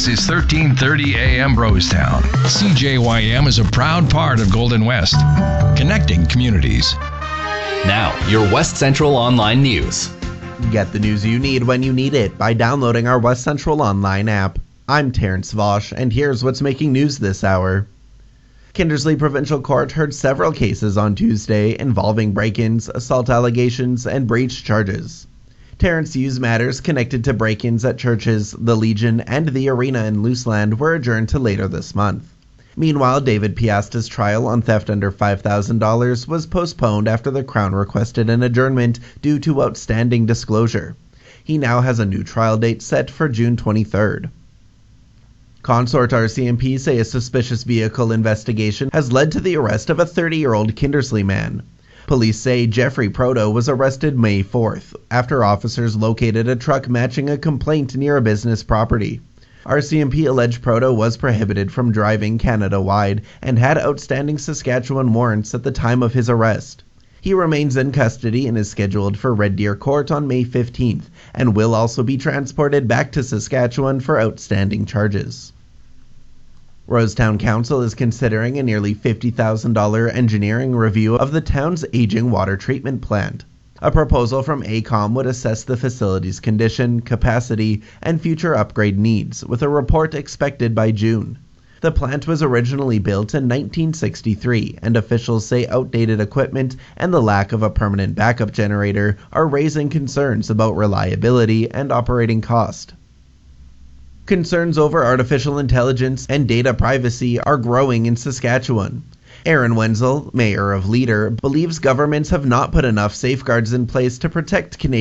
This is 1330 AM Brostown. CJYM is a proud part of Golden West, connecting communities. Now, your West Central Online News. Get the news you need when you need it by downloading our West Central Online app. I'm Terrence Vosch, and here's what's making news this hour. Kindersley Provincial Court heard several cases on Tuesday involving break-ins, assault allegations, and breach charges. Terrence Hughes matters connected to break-ins at churches, the Legion, and the Arena in Luseland were adjourned to later this month. Meanwhile, David Piasta's trial on theft under $5,000 was postponed after the Crown requested an adjournment due to outstanding disclosure. He now has a new trial date set for June 23rd. Consort RCMP say a suspicious vehicle investigation has led to the arrest of a 30-year-old Kindersley man. Police say Jeffrey Proto was arrested May 4th after officers located a truck matching a complaint near a business property. RCMP alleged Proto was prohibited from driving Canada-wide and had outstanding Saskatchewan warrants at the time of his arrest. He remains in custody and is scheduled for Red Deer Court on May 15th and will also be transported back to Saskatchewan for outstanding charges. Rosetown Council is considering a nearly $50,000 engineering review of the town's aging water treatment plant. A proposal from AECOM would assess the facility's condition, capacity, and future upgrade needs, with a report expected by June. The plant was originally built in 1963, and officials say outdated equipment and the lack of a permanent backup generator are raising concerns about reliability and operating cost. Concerns over artificial intelligence and data privacy are growing in Saskatchewan. Aaron Wenzel, mayor of Leader, believes governments have not put enough safeguards in place to protect Canadian